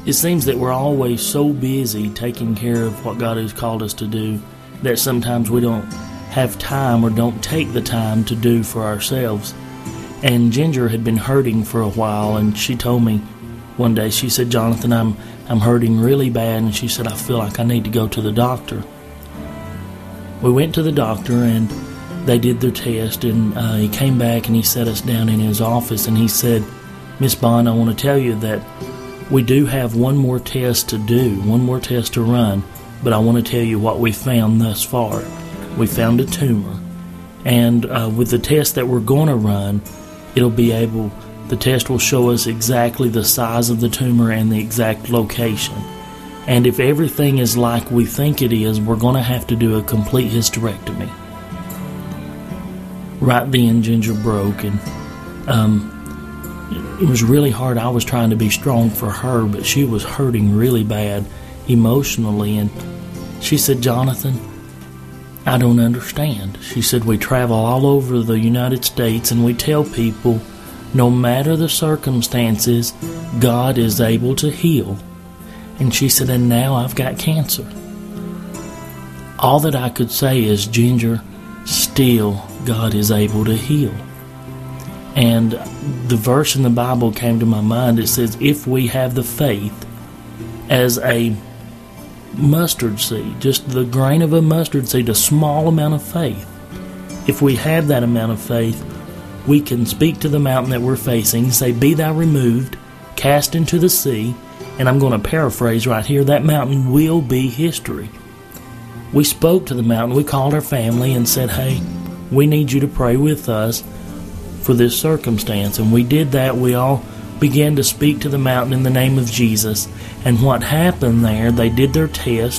It seems that we're always so busy taking care of what God has called us to do that sometimes we don't have time or don't take the time to do for ourselves. And Ginger had been hurting for a while, and she told me one day, she said, "Jonathan, I'm hurting really bad," and she said, "I feel like I need to go to the doctor." We went to the doctor, and they did their test, and he came back and he sat us down in his office, and he said, "Miss Bond, I want to tell you that we do have one more test to do, one more test to run, but I want to tell you what we found thus far. We found a tumor, and with the test that we're going to run, the test will show us exactly the size of the tumor and the exact location. And if everything is like we think it is, we're going to have to do a complete hysterectomy." Right then, Ginger broke, and it was really hard. I was trying to be strong for her, but she was hurting really bad emotionally, and she said, "Jonathan, I don't understand." She said, "We travel all over the United States and we tell people no matter the circumstances, God is able to heal." And she said, "And now I've got cancer." All that I could say is, "Ginger, still God is able to heal." And the verse in the Bible came to my mind. It says, if we have the faith as a mustard seed, just the grain of a mustard seed, a small amount of faith, if we have that amount of faith, we can speak to the mountain that we're facing, say, "Be thou removed, cast into the sea," and I'm going to paraphrase right here, that mountain will be history. We spoke to the mountain. We called our family and said, "Hey, we need you to pray with us for this circumstance." And we did that. We all began to speak to the mountain in the name of Jesus. And what happened there, they did their test.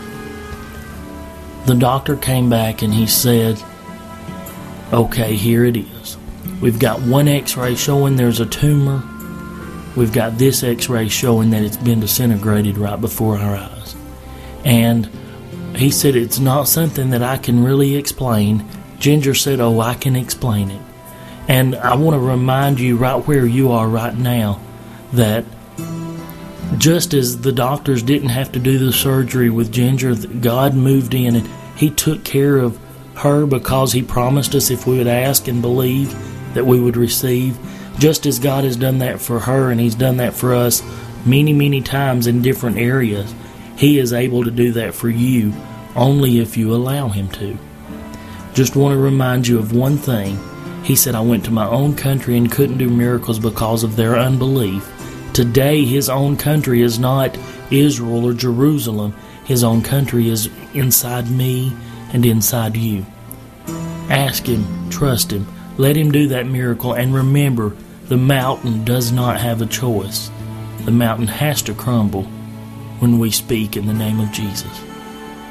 The doctor came back and he said, "Okay, here it is. We've got one x-ray showing there's a tumor. We've got this x-ray showing that it's been disintegrated right before our eyes." And he said, "It's not something that I can really explain." Ginger said, "Oh, I can explain it." And I want to remind you right where you are right now that just as the doctors didn't have to do the surgery with Ginger, God moved in and He took care of her because He promised us if we would ask and believe that we would receive. Just as God has done that for her and He's done that for us many, many times in different areas, He is able to do that for you only if you allow Him to. Just want to remind you of one thing. He said, "I went to my own country and couldn't do miracles because of their unbelief." Today, His own country is not Israel or Jerusalem. His own country is inside me and inside you. Ask Him, trust Him, let Him do that miracle, and remember, the mountain does not have a choice. The mountain has to crumble when we speak in the name of Jesus.